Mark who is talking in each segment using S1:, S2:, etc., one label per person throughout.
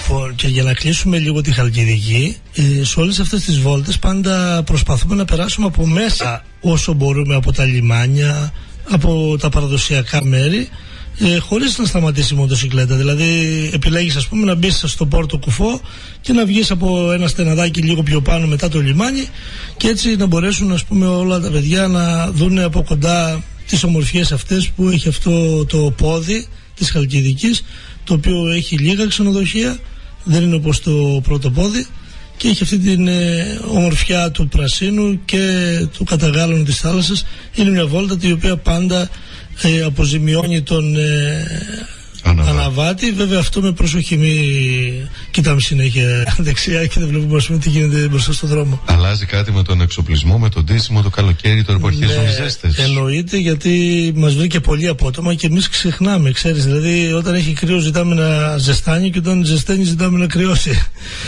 S1: Λοιπόν, και για να κλείσουμε λίγο τη Χαλκιδική, σε όλες αυτές τις βόλτες πάντα προσπαθούμε να περάσουμε από μέσα όσο μπορούμε από τα λιμάνια, από τα παραδοσιακά μέρη, χωρίς να σταματήσει η μοτοσυκλέτα. Δηλαδή επιλέγεις, ας πούμε, να μπεις στο Πόρτο Κουφό και να βγεις από ένα στεναδάκι λίγο πιο πάνω μετά το λιμάνι, και έτσι να μπορέσουν, ας πούμε, όλα τα παιδιά να δουν από κοντά τις ομορφιές αυτές που έχει αυτό το πόδι της Χαλκιδικής, το οποίο έχει λίγα ξενοδοχεία, δεν είναι όπως το πρώτο πόδι, και έχει αυτή την ομορφιά του πρασίνου και του καταγάλωνου της θάλασσας. Είναι μια βόλτα η οποία πάντα αποζημιώνει τον αναβάτη. Βέβαια αυτό με προσοχή, μην κοιτάμε συνέχεια δεξιά και δεν βλέπουμε, ας πούμε, τι γίνεται μπροστά στον δρόμο.
S2: Αλλάζει κάτι με τον εξοπλισμό, με τον ντύσιμο, το καλοκαίρι, το εποχίζουν οι ζέστες?
S1: Εννοείται, γιατί μας βρήκε πολύ απότομα και εμείς ξεχνάμε, ξέρεις. Δηλαδή όταν έχει κρύο ζητάμε να ζεστάνει, και όταν ζεσταίνει ζητάμε να κρυώσει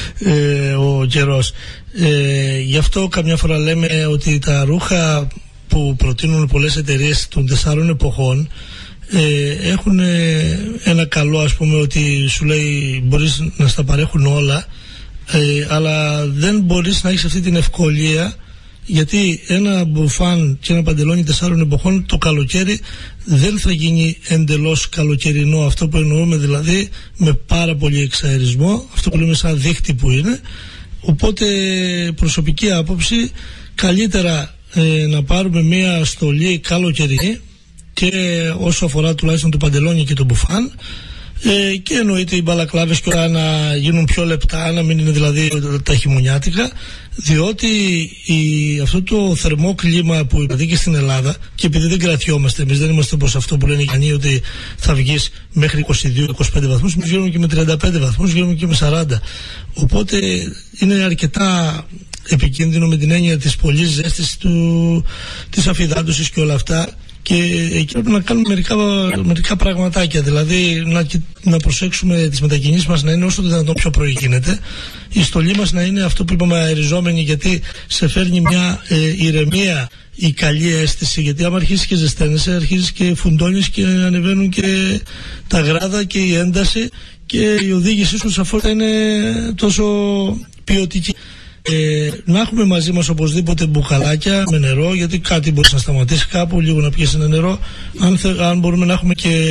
S1: ο καιρός. Γι' αυτό καμιά φορά λέμε ότι τα ρούχα που προτείνουν πολλές εταιρείες των 4 εποχών έχουν ένα καλό, ας πούμε, ότι σου λέει μπορείς να στα παρέχουν όλα, αλλά δεν μπορείς να έχεις αυτή την ευκολία, γιατί ένα μπουφάν και ένα παντελόνι 4 εποχών το καλοκαίρι δεν θα γίνει εντελώς καλοκαιρινό, αυτό που εννοούμε δηλαδή με πάρα πολύ εξαερισμό, αυτό που λέμε σαν δίχτυ που είναι. Οπότε προσωπική άποψη, καλύτερα να πάρουμε μια στολή καλοκαιρινή, και όσο αφορά τουλάχιστον το παντελόνι και το μπουφάν, και εννοείται οι μπαλακλάβες και όλα να γίνουν πιο λεπτά, να μην είναι δηλαδή τα χειμωνιάτικα, διότι αυτό το θερμό κλίμα που δηλαδή και στην Ελλάδα, και επειδή δεν κρατιόμαστε, εμείς δεν είμαστε όπως αυτό που λένε οι Γιάννοι ότι θα βγεις μέχρι 22-25 βαθμούς, εμείς βγαίνουμε και με 35 βαθμούς, βγαίνουμε και με 40, οπότε είναι αρκετά επικίνδυνο με την έννοια της πολλής ζέστης, της αφυδάτωσης και όλα αυτά. Και εκεί πρέπει να κάνουμε μερικά πραγματάκια. Δηλαδή να προσέξουμε τις μετακινήσεις μας να είναι όσο το δυνατόν πιο πρωί γίνεται. Η στολή μας να είναι αυτό που είπαμε, αεριζόμενη, γιατί σε φέρνει μια ηρεμία, η καλή αίσθηση. Γιατί άμα αρχίσεις και ζεσταίνεσαι, αρχίζεις και φουντώνεις και ανεβαίνουν και τα γράδα και η ένταση, και η οδήγησή σου σαφώς θα είναι τόσο ποιοτική. Να έχουμε μαζί μας οπωσδήποτε μπουκαλάκια με νερό, γιατί κάτι μπορεί να σταματήσει κάπου, λίγο να πιέσει ένα νερό. Αν μπορούμε να έχουμε και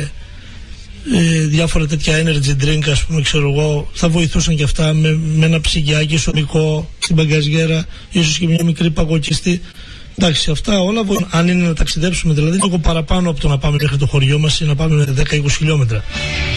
S1: διάφορα τέτοια energy drink, ας πούμε, ξέρω εγώ, θα βοηθούσαν και αυτά, με ένα ψυγιάκι ισομικό στην μπαγκαζιέρα, ίσως και μια μικρή παγοκιστή. Εντάξει, αυτά όλα αν είναι να ταξιδέψουμε δηλαδή λίγο παραπάνω από το να πάμε μέχρι το χωριό μας ή να πάμε 10-20 χιλιόμετρα.